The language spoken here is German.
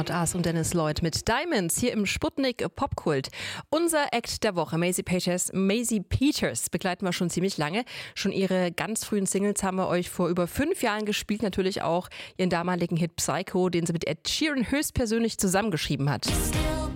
Not Us und Dennis Lloyd mit Diamonds hier im Sputnik Popkult. Unser Act der Woche, Maisie Peters, begleiten wir schon ziemlich lange. Schon ihre ganz frühen Singles haben wir euch vor über 5 Jahren gespielt. Natürlich auch ihren damaligen Hit Psycho, den sie mit Ed Sheeran höchstpersönlich zusammengeschrieben hat.